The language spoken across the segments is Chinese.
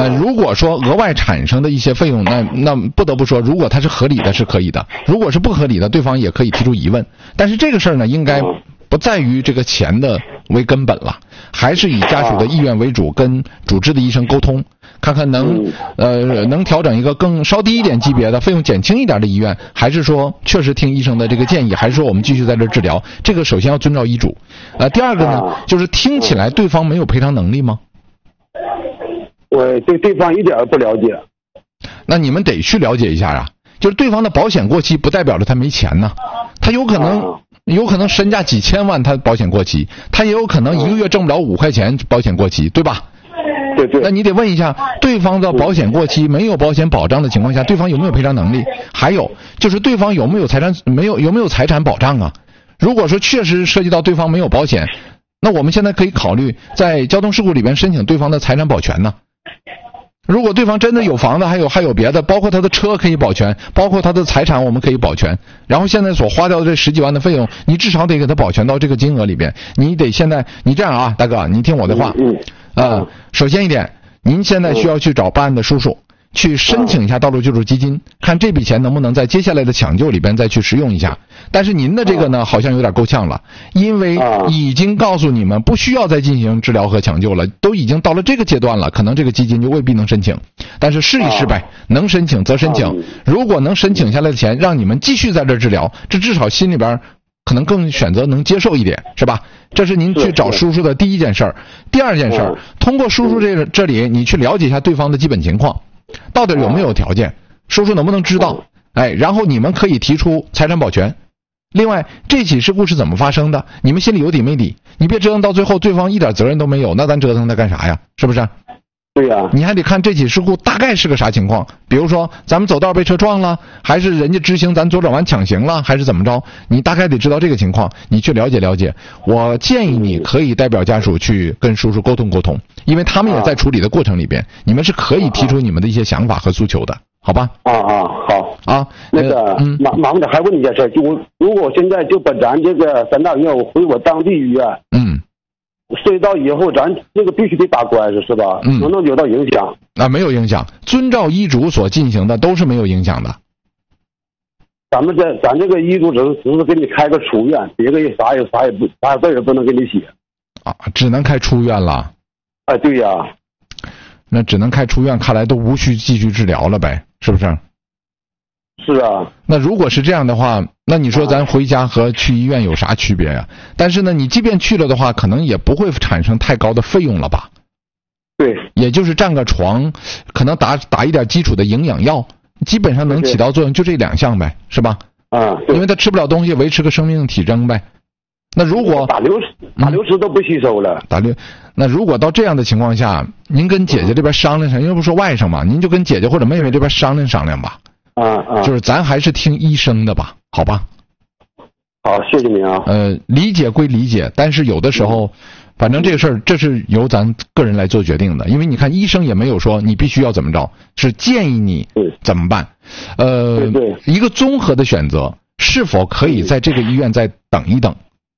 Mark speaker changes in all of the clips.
Speaker 1: 如果说额外产生的一些费用，那不得不说，如果它是合理的，是可以的；如果是不合理的，对方也可以提出疑问。但是这个事儿呢，应该不在于这个钱的为根本了，还是以家属的意愿为主，跟主治的医生沟通，看看能调整一个更稍低一点级别的费用减轻一点的医院，还是说确实听医生的这个建议，还是说我们继续在这治疗？这个首先要遵照医嘱。第二个呢，就是听起来对方没有赔偿能力吗？
Speaker 2: 我对对方一点不了解。那
Speaker 1: 你们得去了解一下啊，就是对方的保险过期不代表着他没钱呢，他有可能身价几千万，他保险过期，他也有可能一个月挣不了5块钱，保险过期，对吧？
Speaker 2: 对。
Speaker 1: 那你得问一下，对方的保险过期，没有保险保障的情况下，对方有没有赔偿能力？还有就是对方有没有财产保障啊？如果说确实涉及到对方没有保险，那我们现在可以考虑在交通事故里边申请对方的财产保全呢。如果对方真的有房子，还有别的，包括他的车可以保全，包括他的财产我们可以保全，然后现在所花掉的这10几万的费用，你至少得给他保全到这个金额里边。你得现在你这样啊，大哥，你听我的话，首先一点，您现在需要去找办案的叔叔去申请一下道路救助基金，看这笔钱能不能在接下来的抢救里边再去使用一下。但是您的这个呢，好像有点够呛了，因为已经告诉你们不需要再进行治疗和抢救了，都已经到了这个阶段了，可能这个基金就未必能申请。但是试一试呗，能申请则申请。如果能申请下来的钱让你们继续在这治疗，这至少心里边可能更选择能接受一点，是吧？这是您去找叔叔的第一件事儿。第二件事儿，通过叔叔这里你去了解一下对方的基本情况，到底有没有条件，叔叔能不能知道？然后你们可以提出财产保全。另外，这起事故是怎么发生的？你们心里有底没底？你别折腾到最后，对方一点责任都没有，那咱折腾他干啥呀？是不是？
Speaker 2: 对呀。
Speaker 1: 你还得看这起事故大概是个啥情况，比如说咱们走道被车撞了，还是人家直行咱左转弯抢行了，还是怎么着？你大概得知道这个情况，你去了解了解。我建议你可以代表家属去跟叔叔沟通沟通，因为他们也在处理的过程里边，你们是可以提出你们的一些想法和诉求的。好吧？
Speaker 2: 好
Speaker 1: 啊。
Speaker 2: 那个麻烦的还问一件事，就如果我现在就把咱这个3大医院我回我当地医院，涉及到以后咱这个必须得打官司是吧？能不能有到影响？
Speaker 1: 没有影响，遵照医嘱所进行的都是没有影响的。
Speaker 2: 咱这个医嘱只是给你开个出院，别个啥字也不能给你写。
Speaker 1: 只能开出院了。
Speaker 2: 对呀。
Speaker 1: 那只能开出院，看来都无需继续治疗了呗，是不是？
Speaker 2: 是啊。
Speaker 1: 那如果是这样的话，那你说咱回家和去医院有啥区别呀？但是呢，你即便去了的话，可能也不会产生太高的费用了吧？
Speaker 2: 对。
Speaker 1: 也就是占个床，可能打一点基础的营养药，基本上能起到作用，就这2项呗，是吧？因为他吃不了东西，维持个生命体征呗。那如果
Speaker 2: 打流食都不吸收了，
Speaker 1: 那如果到这样的情况下，您跟姐姐这边商量商量，因为不说外甥嘛，您就跟姐姐或者妹妹这边商量商量吧。就是咱还是听医生的吧，好吧？
Speaker 2: 好，谢谢您啊。
Speaker 1: 理解归理解，但是有的时候，反正这个事儿这是由咱个人来做决定的，因为你看医生也没有说你必须要怎么着，是建议你怎么办。一个综合的选择，是否可以在这个医院再等一等？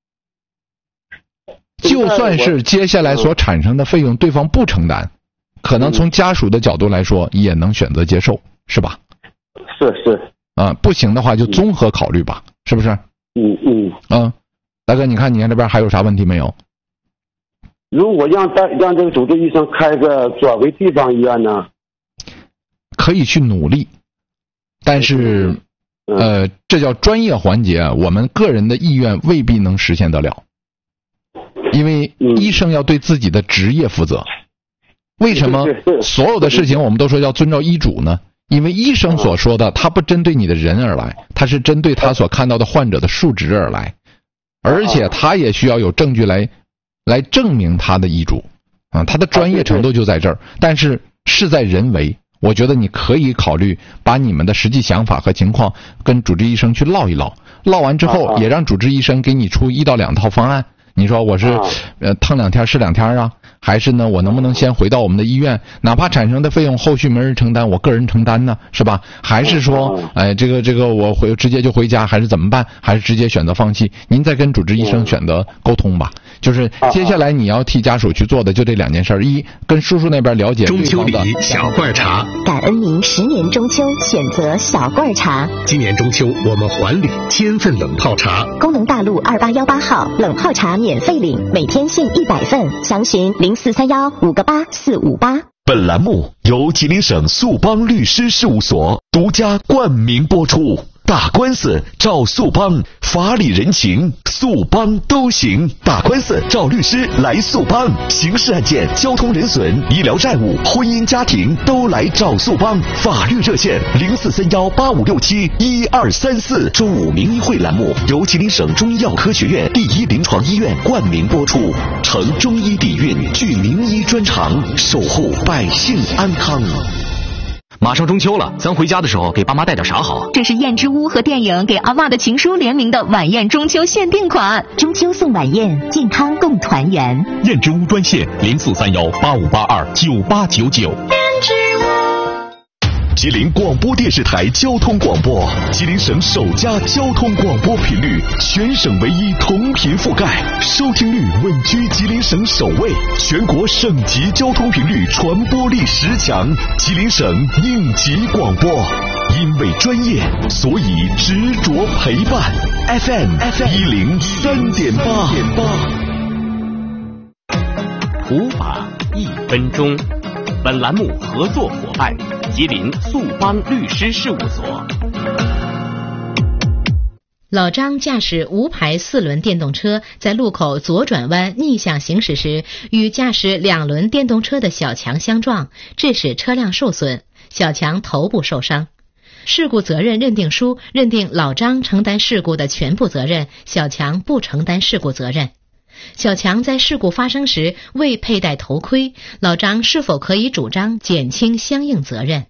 Speaker 1: 就算是接下来所产生的费用对方不承担，可能从家属的角度来说也能选择接受，是吧？
Speaker 2: 是。
Speaker 1: 不行的话就综合考虑吧，是不是？大哥，你看这边还有啥问题没有？
Speaker 2: 如果让这个主治医生开个转为地方医院呢？
Speaker 1: 可以去努力，但是这叫专业环节，我们个人的意愿未必能实现得了。因为医生要对自己的职业负责。为什么所有的事情我们都说要遵照医嘱呢？因为医生所说的，他不针对你的人而来，他是针对他所看到的患者的数值而来，而且他也需要有证据来证明他的医嘱他的专业程度就在这儿。但是事在人为，我觉得你可以考虑把你们的实际想法和情况跟主治医生去唠一唠，唠完之后也让主治医生给你出1到2套方案。你说我是腾2天是2天啊，还是呢我能不能先回到我们的医院，哪怕产生的费用后续没人承担，我个人承担呢，是吧？还是说这个我直接就回家，还是怎么办？还是直接选择放弃？您再跟主治医生选择沟通吧。 就是接下来你要替家属去做的就这2件事：一，跟叔叔那边了解
Speaker 3: 中秋礼小罐茶，
Speaker 4: 感恩您10年中秋选择小罐茶。
Speaker 3: 今年中秋我们还礼1000份冷泡茶。
Speaker 4: 功能大路2818号冷泡茶免费领，每天限100份，详询0431-58458。
Speaker 5: 本栏目由吉林省速邦律师事务所独家冠名播出。打官司找速邦，法理人情速邦都行。打官司找律师来速邦，刑事案件、交通人损、医疗债务、婚姻家庭都来找速邦。法律热线043185671234。中午名医会栏目由吉林省中医药科学院第1临床医院冠名播出，承中医底蕴，具名医专长，守护百姓安康。
Speaker 6: 马上中秋了，咱回家的时候给爸妈带点啥好？
Speaker 7: 这是燕之屋和电影《给阿嬷的情书》联名的晚宴中秋限定款，
Speaker 4: 中秋送晚宴，健康共团圆。
Speaker 5: 燕之屋专线043185829899。燕之屋。吉林广播电视台交通广播，吉林省首家交通广播频率，全省唯一同频覆盖，收听率稳居吉林省首位，全国省级交通频率传播力10强，吉林省应急广播。因为专业，所以执着陪伴。FM 103.8。
Speaker 3: 普法1分钟。本栏目合作伙伴吉林速邦律师事务所。
Speaker 8: 老张驾驶无牌4轮电动车在路口左转弯逆向行驶时，与驾驶2轮电动车的小强相撞，致使车辆受损，小强头部受伤。事故责任认定书认定老张承担事故的全部责任，小强不承担事故责任。小强在事故发生时未佩戴头盔，老张是否可以主张减轻相应责任？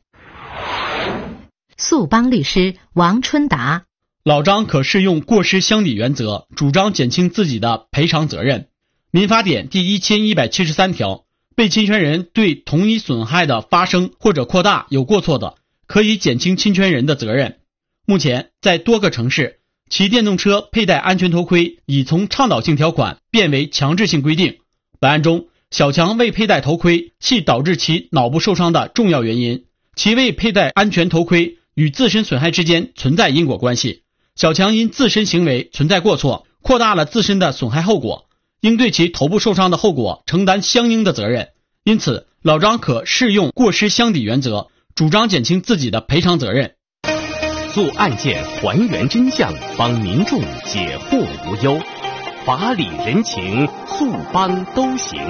Speaker 8: 速邦律师王春达：
Speaker 9: 老张可适用过失相抵原则，主张减轻自己的赔偿责任。民法典第1173条，被侵权人对同一损害的发生或者扩大有过错的，可以减轻侵权人的责任。目前在多个城市，骑电动车佩戴安全头盔已从倡导性条款变为强制性规定。本案中，小强未佩戴头盔系导致其脑部受伤的重要原因，其未佩戴安全头盔与自身损害之间存在因果关系。小强因自身行为存在过错，扩大了自身的损害后果，应对其头部受伤的后果承担相应的责任。因此，老张可适用过失相抵原则，主张减轻自己的赔偿责任。
Speaker 3: 做案件还原真相，帮民众解惑无忧，法理人情速邦都行。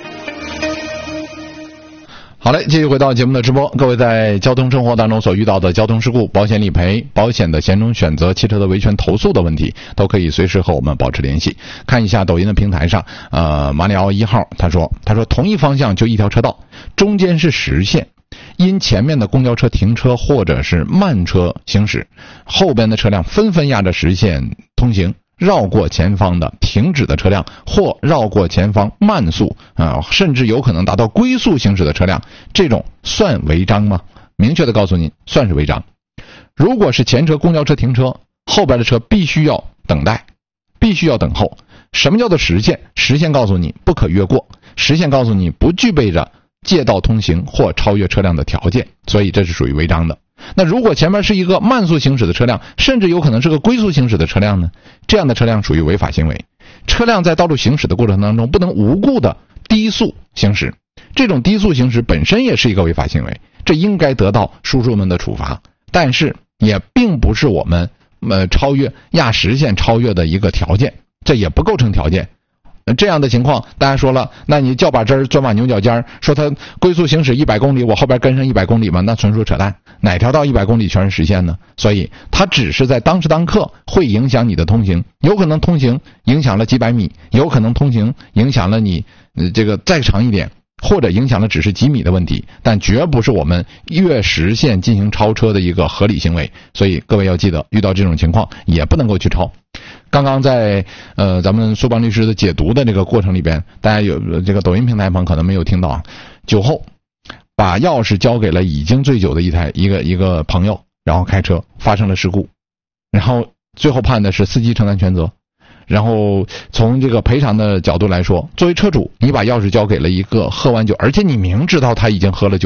Speaker 1: 好嘞，继续回到节目的直播。各位在交通生活当中所遇到的交通事故、保险理赔、保险的险种选择、汽车的维权投诉的问题，都可以随时和我们保持联系。看一下抖音的平台上，马里奥1号他说同一方向就一条车道，中间是实线，因前面的公交车停车或者是慢车行驶，后边的车辆纷纷压着实线通行，绕过前方的停止的车辆，或绕过前方慢速甚至有可能达到龟速行驶的车辆，这种算违章吗？明确的告诉您，算是违章。如果是前车公交车停车，后边的车必须要等待，必须要等候。什么叫做实线？实线告诉你不可越过，实线告诉你不具备着借道通行或超越车辆的条件，所以这是属于违章的。那如果前面是一个慢速行驶的车辆，甚至有可能是个龟速行驶的车辆呢？这样的车辆属于违法行为。车辆在道路行驶的过程当中不能无故的低速行驶，这种低速行驶本身也是一个违法行为，这应该得到叔叔们的处罚，但是也并不是我们超越压实线超越的一个条件，这也不构成条件。这样的情况大家说了，那你较把真儿钻把牛角尖，说他龟速行驶100公里，我后边跟上100公里吗？那纯属扯淡，哪条道100公里全是实线呢？所以它只是在当时当刻会影响你的通行，有可能通行影响了几百米，有可能通行影响了你这个再长一点，或者影响了只是几米的问题，但绝不是我们越实线进行超车的一个合理行为。所以各位要记得，遇到这种情况也不能够去超。刚刚在咱们速邦律师的解读的这个过程里边，大家有这个抖音平台朋友可能没有听到啊，酒后把钥匙交给了已经醉酒的一个朋友，然后开车发生了事故，然后最后判的是司机承担全责。 然后从这个赔偿的角度来说，作为车主，你把钥匙交给了一个喝完酒，而且你明知道他已经喝了酒。